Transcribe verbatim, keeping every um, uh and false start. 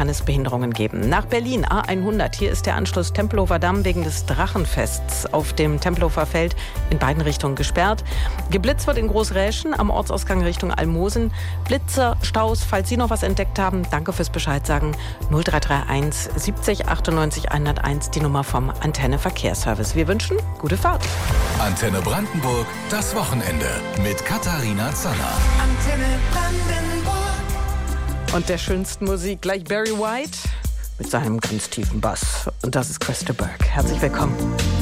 kann es Behinderungen geben. Nach Berlin, A hundert. Hier ist der Anschluss Tempelhofer Damm wegen des Drachenfests auf dem Tempelhofer Feld in beiden Richtungen gesperrt. Geblitzt wird in Großräschen am Ortsausgang Richtung Almosen. Blitzer, Staus, falls Sie noch was entdeckt haben, danke fürs Bescheid sagen. null drei drei eins siebzig achtundneunzig hunderteins, die Nummer vom Antenne Verkehrsservice. Wir wünschen gute Fahrt. Antenne Brandenburg, das Wochenende mit Katharina Zanner. Antenne Brandenburg. Und der schönsten Musik gleich Barry White mit seinem ganz tiefen Bass. Und das ist Christa Burke. Herzlich willkommen.